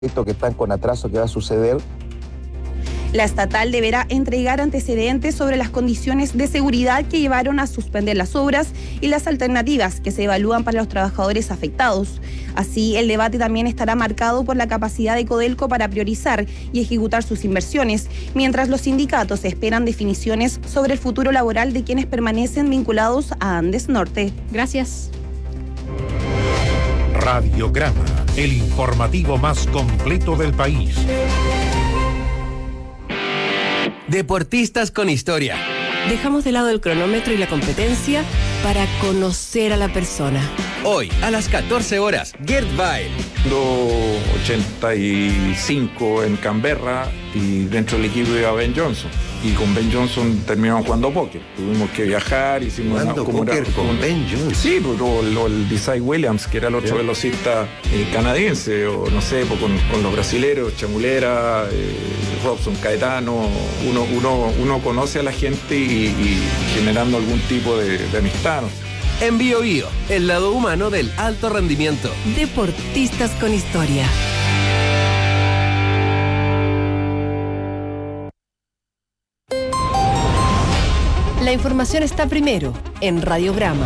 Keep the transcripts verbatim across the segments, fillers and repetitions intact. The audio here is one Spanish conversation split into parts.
que están con atraso, ¿qué va a suceder? La estatal deberá entregar antecedentes sobre las condiciones de seguridad que llevaron a suspender las obras y las alternativas que se evalúan para los trabajadores afectados. Así, el debate también estará marcado por la capacidad de Codelco para priorizar y ejecutar sus inversiones, mientras los sindicatos esperan definiciones sobre el futuro laboral de quienes permanecen vinculados a Andes Norte. Gracias. Radiograma, el informativo más completo del país. Deportistas con historia. Dejamos de lado el cronómetro y la competencia para conocer a la persona. Hoy, a las catorce horas, Gerd Weil. ochenta y cinco en Canberra y dentro del equipo iba Ben Johnson. Y con Ben Johnson terminamos jugando póker. Tuvimos que viajar, hicimos una, como póker era, con, con Ben Johnson. Sí, pues lo, el Desai Williams, que era el otro yeah. velocista eh, canadiense, o no sé, pues con, con los brasileros, Chamulera, eh, Robson, Caetano. Uno, uno, uno conoce a la gente y, y generando algún tipo de, de amistad. En Bio Bio, el lado humano del alto rendimiento. Deportistas con historia. La información está primero en Radiograma.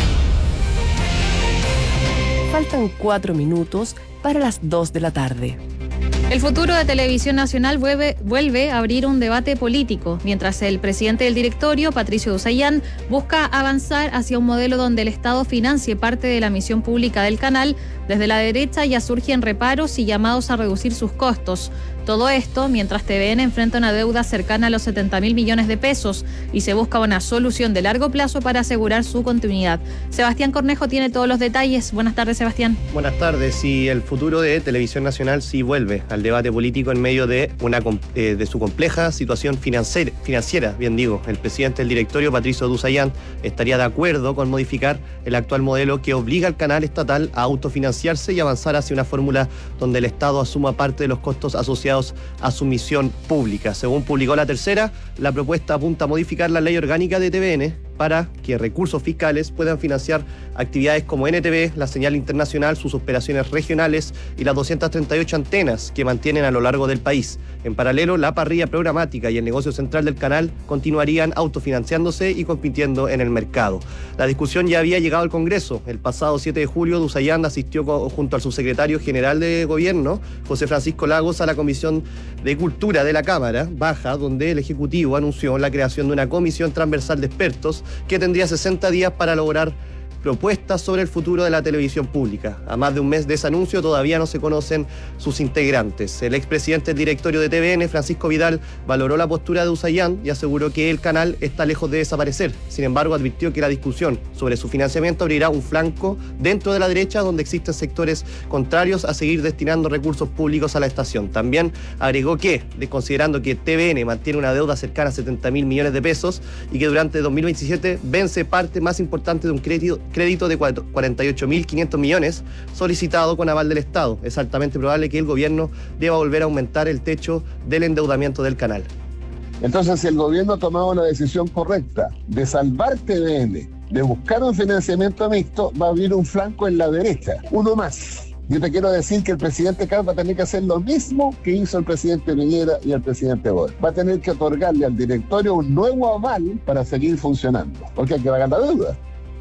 Faltan cuatro minutos para las dos de la tarde. El futuro de Televisión Nacional vuelve, vuelve a abrir un debate político, mientras el presidente del directorio, Patricio Duzayán, busca avanzar hacia un modelo donde el Estado financie parte de la misión pública del canal. Desde la derecha ya surgen reparos y llamados a reducir sus costos. Todo esto mientras T V N enfrenta una deuda cercana a los setenta mil millones de pesos y se busca una solución de largo plazo para asegurar su continuidad. Sebastián Cornejo tiene todos los detalles. Buenas tardes, Sebastián. Buenas tardes. Y el futuro de Televisión Nacional sí vuelve al debate político en medio de, una, eh, de su compleja situación financiera, financiera. Bien digo, el presidente del directorio, Patricio Duzayán, estaría de acuerdo con modificar el actual modelo que obliga al canal estatal a autofinanciarse y avanzar hacia una fórmula donde el Estado asuma parte de los costos asociados a su misión pública. Según publicó La Tercera, la propuesta apunta a modificar la ley orgánica de T V N para que recursos fiscales puedan financiar actividades como N T V, la señal internacional, sus operaciones regionales y las doscientas treinta y ocho antenas que mantienen a lo largo del país. En paralelo, la parrilla programática y el negocio central del canal continuarían autofinanciándose y compitiendo en el mercado. La discusión ya había llegado al Congreso. El pasado siete de julio, Duzayán asistió junto al subsecretario general de Gobierno, José Francisco Lagos, a la Comisión de Cultura de la Cámara Baja, donde el Ejecutivo anunció la creación de una comisión transversal de expertos que tendría sesenta días para lograr propuestas sobre el futuro de la televisión pública. A más de un mes de ese anuncio todavía no se conocen sus integrantes. El expresidente del directorio de T V N, Francisco Vidal, valoró la postura de Duzayán y aseguró que el canal está lejos de desaparecer. Sin embargo, advirtió que la discusión sobre su financiamiento abrirá un flanco dentro de la derecha donde existen sectores contrarios a seguir destinando recursos públicos a la estación. También agregó que, considerando que T V N mantiene una deuda cercana a setenta mil millones de pesos y que durante dos mil veintisiete vence parte más importante de un crédito crédito de cuarenta y ocho mil quinientos millones solicitado con aval del Estado. Es altamente probable que el gobierno deba volver a aumentar el techo del endeudamiento del canal. Entonces, si el gobierno ha tomado la decisión correcta de salvar T V N, de buscar un financiamiento mixto, va a abrir un flanco en la derecha, uno más. Yo te quiero decir que el presidente Kass va a tener que hacer lo mismo que hizo el presidente Piñera y el presidente Boric. Va a tener que otorgarle al directorio un nuevo aval para seguir funcionando, porque hay que pagar la deuda.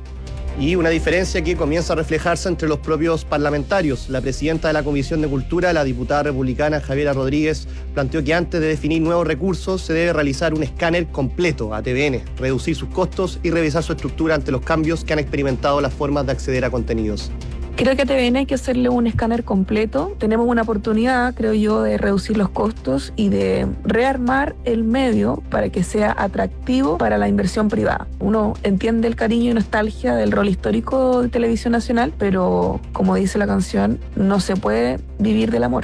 Y una diferencia que comienza a reflejarse entre los propios parlamentarios. La presidenta de la Comisión de Cultura, la diputada republicana Javiera Rodríguez, planteó que antes de definir nuevos recursos se debe realizar un escáner completo a T V N, reducir sus costos y revisar su estructura ante los cambios que han experimentado las formas de acceder a contenidos. Creo que a T V N hay que hacerle un escáner completo. Tenemos una oportunidad, creo yo, de reducir los costos y de rearmar el medio para que sea atractivo para la inversión privada. Uno entiende el cariño y nostalgia del rol histórico de Televisión Nacional, pero, como dice la canción, no se puede vivir del amor.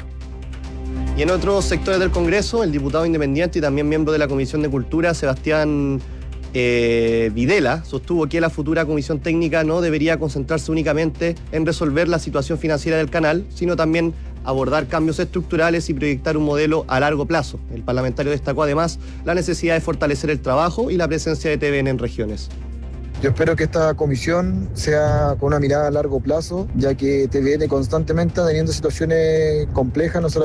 Y en otros sectores del Congreso, el diputado independiente y también miembro de la Comisión de Cultura, Sebastián Eh, Videla, sostuvo que la futura comisión técnica no debería concentrarse únicamente en resolver la situación financiera del canal, sino también abordar cambios estructurales y proyectar un modelo a largo plazo. El parlamentario destacó además la necesidad de fortalecer el trabajo y la presencia de T V N en regiones. Yo espero que esta comisión sea con una mirada a largo plazo, ya que T V N constantemente está teniendo situaciones complejas, no solamente